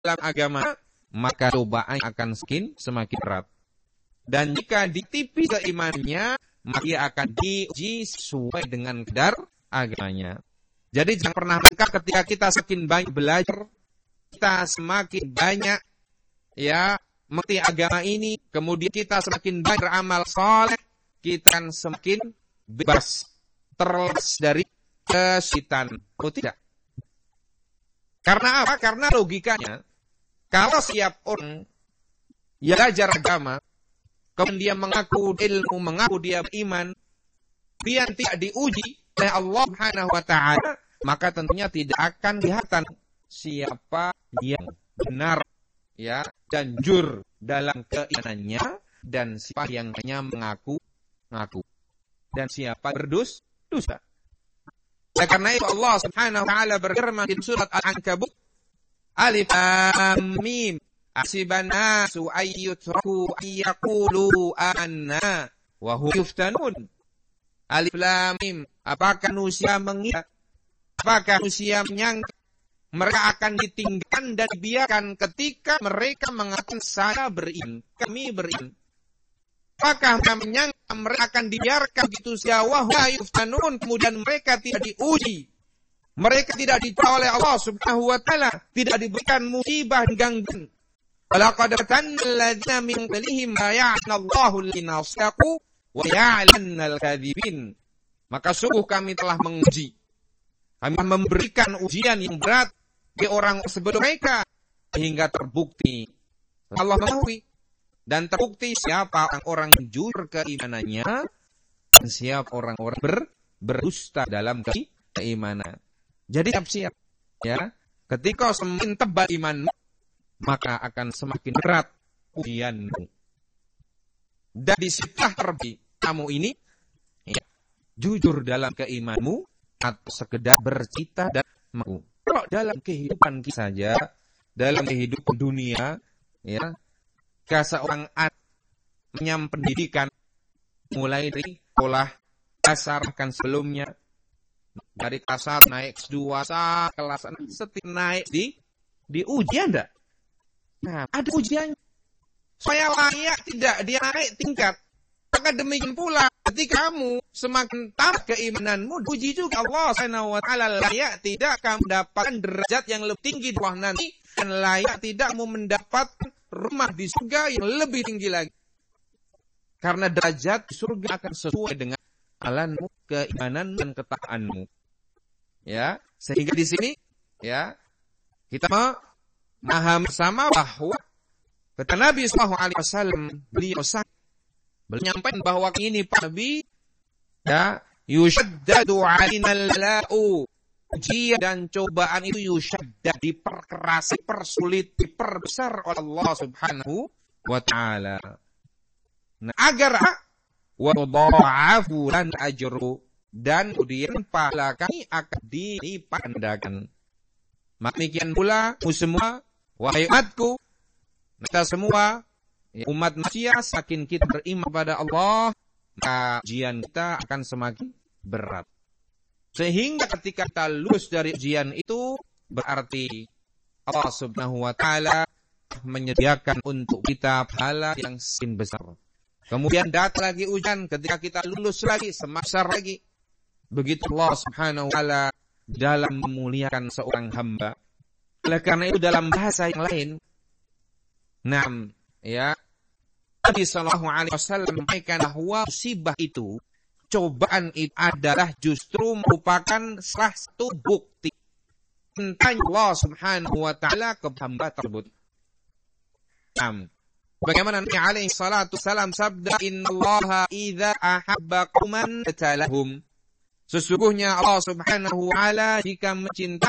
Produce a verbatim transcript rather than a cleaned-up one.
dalam agama, maka cobaan akan semakin semakin berat. Dan jika ditipis keimanannya, maka dia akan diuji sesuai dengan kadar agamanya. Jadi jangan pernah mengkak ketika kita semakin banyak belajar, kita semakin banyak ya mengerti agama ini, kemudian kita semakin banyak beramal saleh, kita akan semakin bebas, terlepas dari kesulitan. Oh tidak. Karena apa? Karena logikanya, kalau setiap orang yang belajar agama, kemudian dia mengaku ilmu, mengaku dia beriman, dia tidak diuji oleh Allah Subhanahu wa taala, maka tentunya tidak akan kelihatan siapa yang benar ya dan jujur dalam keimanannya dan siapa yang hanya mengaku ngaku dan siapa berdus dusta. Ya, karena itu Allah Subhanahu wa taala berfirman di surat Al-Ankabut, Alif Lam Mim, Hasiban nasu ayyutraku ayyaqulu amanna wa hum yuftanun. Alif Lam Mim, apakah manusia mengira, apakah manusia menyangka mereka akan ditinggalkan dan dibiarkan ketika mereka mengatakan saya beriman, kami beriman. Apakah mereka menyangka mereka akan dibiarkan begitu saja wa hum yuftanun, kemudian mereka tidak diuji, mereka tidak dicoba oleh Allah Subhanahu wa taala, tidak diberikan musibah dan gangguan. Walaqad fatanna alladziina min qablihim ma ya'lamu alladziina shaqu wa ya'lamu al-kadzibin. Maka sungguh kami telah menguji, kami memberikan ujian yang berat bagi orang sebelum mereka, sehingga terbukti Allah mengetahui dan terbukti siapa orang-orang yang jujur keimanannya dan siapa orang-orang ber, berdusta dalam keimanan. Jadi siap-siap ya, ketika semakin tebal imanmu, maka akan semakin berat ujianmu. Dan disitulah terbukti kamu ini ya, jujur dalam keimanmu atau sekedar bercita dan mau. Kalau dalam kehidupan kita saja, dalam kehidupan dunia, ya, jika seorang anak menyambut pendidikan, mulai dari sekolah dasar kan sebelumnya, dari kelas satu naik kelas dua, kelas enam, setiap naik di di ujian enggak? Nah, ada ujian. Supaya layak tidak dia naik tingkat. Maka demikian pula ketika kamu semakin tambah keimananmu, diuji juga Allah Subhanahu wa taala, layak tidak kamu mendapatkan derajat yang lebih tinggi di bawah nanti, dan layak tidak mau mendapat rumah di surga yang lebih tinggi lagi. Karena derajat di surga akan sesuai dengan amalanmu, keimanan dan ketaatanmu. Ya, sehingga di sini ya kita memahami sama bahwa kata Nabi sallallahu alaihi wasallam, beliau menyampaikan bahwa ini Pak Nabi ya yushaddadu 'alainal bala'u, ujian dan cobaan itu yushaddad, diperkeras, dipersulit, diperbesar oleh Allah Subhanahu wa taala. Nah, agar wa dha'afu lan ajru, dan kemudian pahala kami akan dilipat gandakan. Maka demikian pula semua wahai umatku, kita semua ya, umat manusia, semakin kita beriman pada Allah, maka ujian kita akan semakin berat. Sehingga ketika kita lulus dari ujian itu, berarti Allah Subhanahu wa taala menyediakan untuk kita pahala yang semakin besar. Kemudian datang lagi ujian, ketika kita lulus lagi, semakin besar lagi. Begitu Allah Subhanahu wa taala dalam memuliakan seorang hamba. Oleh karena itu dalam bahasa yang lain, nah, ya, Nabi Sallallahu Alaihi Wasallam menyampaikan bahwa musibah itu, cobaan itu adalah justru merupakan salah satu bukti tentang Allah Subhanahu Wa Taala ke hamba tersebut. Nah, bagaimana Nabi Alaihi Salatu Wasallam sabda, Inna Allah idza ahabba qauman talahum. Sesungguhnya Allah Subhanahu Wa Taala jika mencintai